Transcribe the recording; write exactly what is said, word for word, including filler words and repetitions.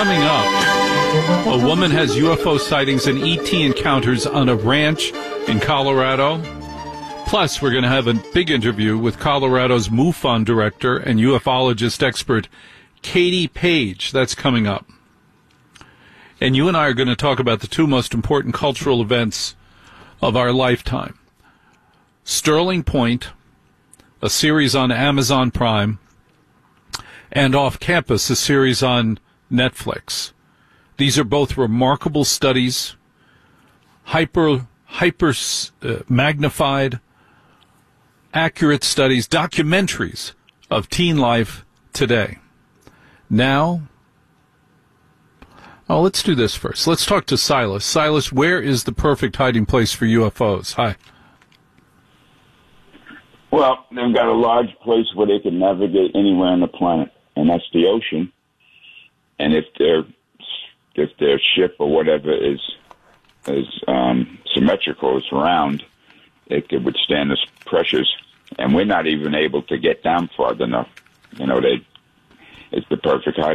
coming up, a woman has U F O sightings and E T encounters on a ranch in Colorado. Plus, we're going to have a big interview with Colorado's MUFON director and ufologist expert, Katie Page. That's coming up. And you and I are going to talk about the two most important cultural events of our lifetime. Sterling Point, a series on Amazon Prime, and Off Campus, a series on Netflix. These are both remarkable studies, hyper, hyper uh, magnified, accurate studies, documentaries of teen life today. Now, oh, let's do this first. Let's talk to Silas. Silas, where is the perfect hiding place for U F Os? Hi. Well, they've got a large place where they can navigate anywhere on the planet, and that's the ocean. And if their if their ship or whatever is is um, symmetrical, it's round, it could withstand the pressures. And we're not even able to get down far enough. You know, they it's the perfect hiding